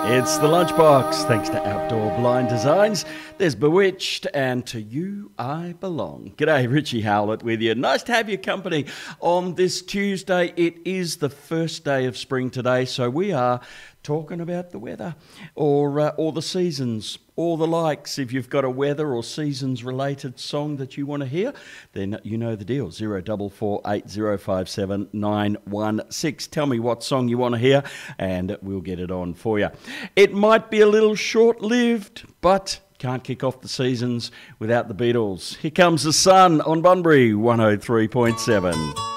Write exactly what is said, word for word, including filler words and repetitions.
It's the Lunchbox, thanks to Outdoor Blind Designs. There's Bewitched, and To You I Belong. G'day, Richie Howlett with you. Nice to have your company on this Tuesday. It is the first day of spring today, so we are talking about the weather or uh, or the seasons or the likes. If you've got a weather or seasons related song that you want to hear, then you know the deal. zero four four eight zero five seven nine one six. Tell me what song you want to hear and we'll get it on for you. It might be a little short-lived, but can't kick off the seasons without the Beatles. Here comes the sun on Bunbury one oh three point seven.